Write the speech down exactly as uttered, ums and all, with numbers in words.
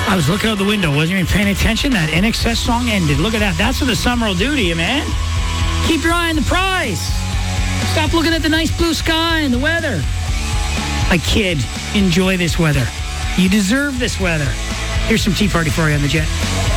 I was looking out the window. Wasn't even paying attention. That N X S song ended. Look at that. That's what the summer will do to you, man. Keep your eye on the prize. Stop looking at the nice blue sky and the weather. My kid, enjoy this weather. You deserve this weather. Here's some Tea Party for you on the Jet.